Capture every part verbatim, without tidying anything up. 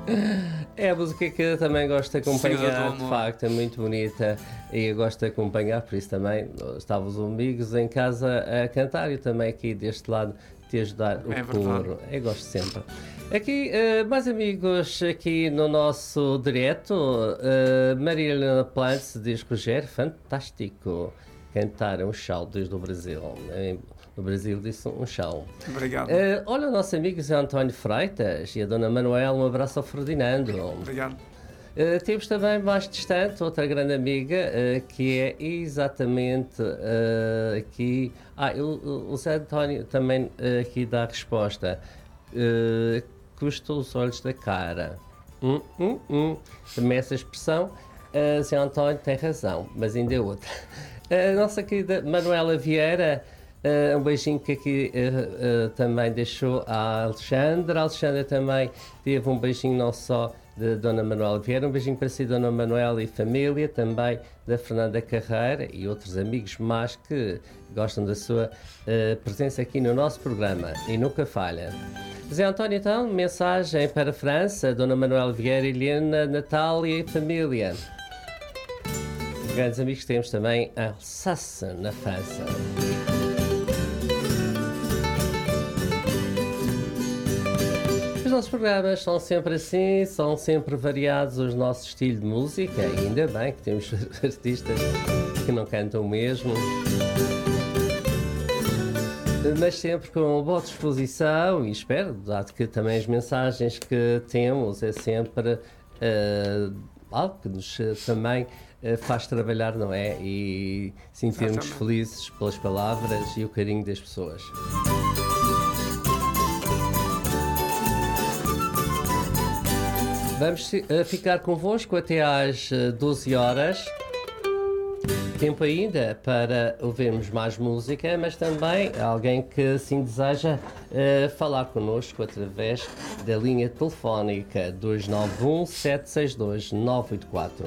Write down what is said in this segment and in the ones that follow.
É a música que eu também gosto de acompanhar, de facto, é muito bonita e eu gosto de acompanhar, por isso também estavam os amigos em casa a cantar e também aqui deste lado te ajudar o é coro. Eu gosto sempre. Aqui, uh, mais amigos, aqui no nosso direto, uh, Maria Helena Plants diz que o Rogério, fantástico, cantar um chão desde o Brasil. No Brasil disse um chão. Obrigado. Uh, olha, o nosso amigo Zé António Freitas e a Dona Manuela, um abraço ao Ferdinando. Obrigado. Uh, temos também mais distante outra grande amiga uh, que é exatamente uh, aqui. Ah, o, o Zé António também uh, aqui dá a resposta. Uh, custa os olhos da cara. Hum, hum, hum. Também essa expressão, uh, Zé António tem razão, mas ainda é outra. A uh, nossa querida Manuela Vieira. Uh, um beijinho que aqui uh, uh, também deixou a Alexandra. A Alexandra também teve um beijinho não só de Dona Manuela Vieira, um beijinho para si, Dona Manuela e família, também da Fernanda Carreira e outros amigos mais que gostam da sua uh, presença aqui no nosso programa e nunca falha. Zé António, então, mensagem para a França, Dona Manuela Vieira, Helena, Natália e família. Grandes amigos temos também a Alsace, na França. Os nossos programas são sempre assim, são sempre variados os nossos estilos de música, e ainda bem que temos artistas que não cantam o mesmo, mas sempre com boa disposição e espero, dado que também as mensagens que temos é sempre uh, algo que nos uh, também uh, faz trabalhar, não é? E sentirmos Exatamente. felizes pelas palavras e o carinho das pessoas. Vamos uh, ficar convosco até às uh, doze horas. Tempo ainda para ouvirmos mais música, mas também alguém que assim deseja uh, falar connosco através da linha telefónica dois nove um, sete seis dois, nove oito quatro.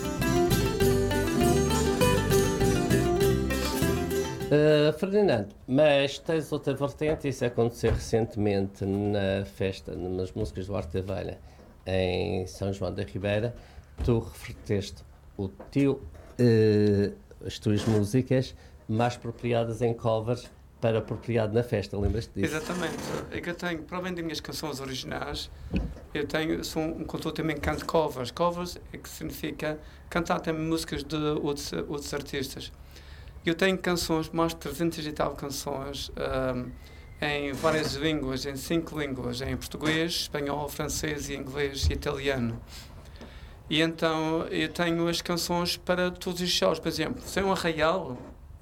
Uh, Ferdinando, mas tens outra vertente, isso aconteceu recentemente na festa, nas músicas do Arte da Velha, em São João da Ribeira. Tu referteste o teu, uh, as tuas músicas mais apropriadas em covers para apropriado na festa, lembras-te disso? Exatamente. É que eu tenho, para além das minhas canções originais, eu tenho, sou um cantor também que canto covers. Covers é que significa cantar também músicas de outros, outros artistas. Eu tenho canções, mais de trezentas e tal canções, um, em várias línguas, em cinco línguas, em português, espanhol, francês, inglês e italiano. E então eu tenho as canções para todos os shows. Por exemplo, se é um arraial,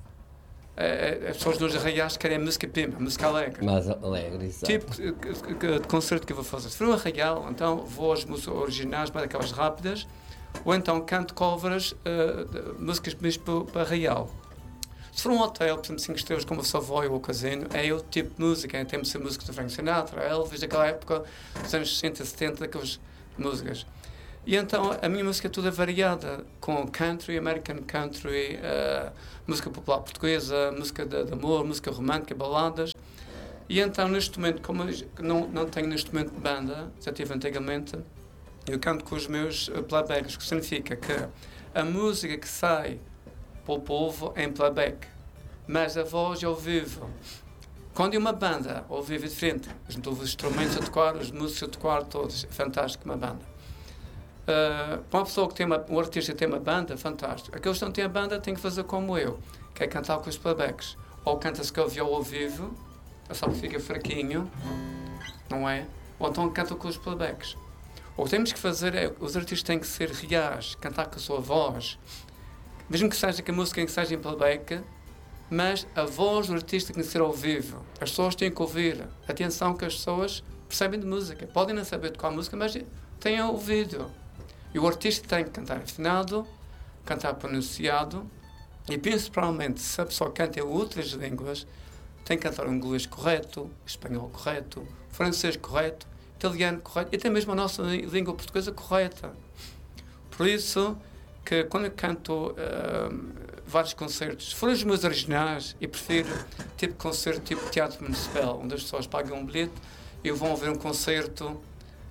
é, as pessoas dos arraiais querem música pimba, música alegre. Mais alegre, exato. Tipo de concerto que eu vou fazer. Se for um arraial, então vou às músicas originais, para aquelas rápidas, ou então canto covers, uh, de, músicas mesmo para, para arraial. Se for um hotel, por exemplo, cinco estrelas como o Savoy ou o Casino, é outro tipo de música. Tem de ser música de Frank Sinatra, Elvis, daquela época, dos anos sessenta, setenta, daquelas músicas. E então a minha música toda é variada, com country, American country, uh, música popular portuguesa, música de, de amor, música romântica, baladas. E então neste momento, como eu não, não tenho neste momento de banda, já tive antigamente, eu canto com os meus playbacks, que significa que a música que sai para o povo é em playback, mas a voz é ao vivo. Quando é uma banda, ao vivo é diferente. Os instrumentos a tocar, os músicos a tocar, todos. É fantástico uma banda. Uh, para uma pessoa que tem uma, um artista que tem uma banda, fantástico. Aqueles que não têm a banda têm que fazer como eu, que é cantar com os playbacks. Ou canta-se com o viol ao vivo, só que fica fraquinho, não é? Ou então canta com os playbacks. O que temos que fazer é, os artistas têm que ser reais, cantar com a sua voz. Mesmo que seja que a música que seja em playback, mas a voz do artista tem que ser ao vivo. As pessoas têm que ouvir. Atenção que as pessoas percebem de música. Podem não saber tocar música, mas têm ouvido. E o artista tem que cantar afinado, cantar pronunciado, e principalmente, se a pessoa canta em outras línguas, tem que cantar o inglês correto, espanhol correto, francês correto, italiano correto, e até mesmo a nossa língua portuguesa correta. Por isso, que quando eu canto uh, vários concertos, se forem os meus originais, eu prefiro tipo concerto tipo teatro municipal, onde as pessoas pagam um bilhete e vão ver um concerto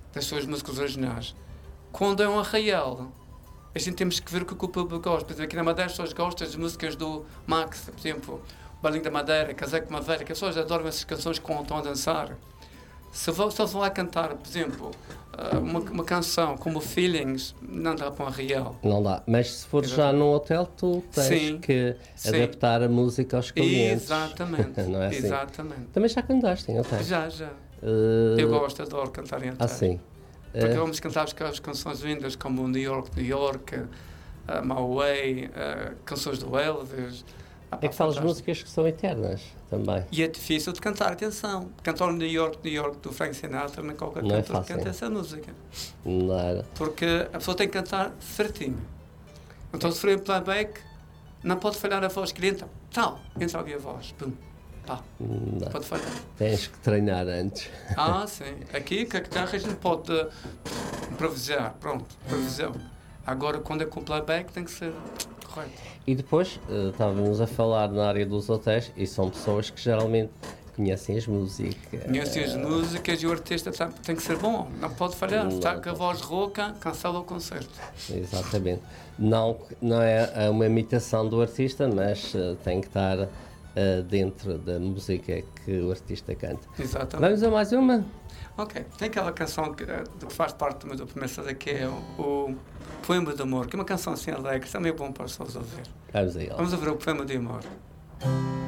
das suas músicas originais. Quando é um arraial, a gente temos que ver o que o público gosta. Por exemplo, aqui na Madeira as pessoas gostam das músicas do Max, por exemplo, o Balinho da Madeira, Casaco Madeira, que as pessoas adoram essas canções quando estão a dançar. Se, vou, se eles vão lá cantar, por exemplo, uma, uma canção como Feelings, não dá para um arraial. Não dá, mas se for já num hotel, tu tens sim, que sim. adaptar a música aos clientes. Exatamente. Não é assim? Exatamente. Também já cantaste em hotel? Já, já. Uh... Eu gosto, adoro cantar em hotel. Ah, sim. Porque uh... vamos cantar as canções lindas como New York, New York, uh, My Way, uh, canções do Elvis. Ah, é que falas músicas que são eternas também. E é difícil de cantar, atenção. Cantar New York, New York do Frank Sinatra, nem qualquer não cantor é fácil. canta essa música. Não era. Porque a pessoa tem que cantar certinho. Então, se for em playback, não pode falhar a voz que entra. Tal, entra ali a voz. Pum, pá. Não pode falhar. Tens que treinar antes. Ah, sim. Aqui, com a guitarra, a gente pode uh, improvisar. Pronto, improvisão. Agora, quando é com playback, tem que ser correto. E depois, uh, estávamos a falar na área dos hotéis, e são pessoas que geralmente conhecem as músicas. Conhecem as músicas e o artista tem, tem que ser bom, não pode falhar. Não, está com a voz rouca, cancela o concerto. Exatamente. Não, não é uma imitação do artista, mas uh, tem que estar uh, dentro da música que o artista canta. Exatamente. Vamos a mais uma? Ok. Tem aquela canção que, que faz parte do primeiro C D, que é o, o Poema de Amor, que é uma canção assim alegre, também é bom para as pessoas ouvir. Vamos a ela. Vamos ouvir o Poema de Amor.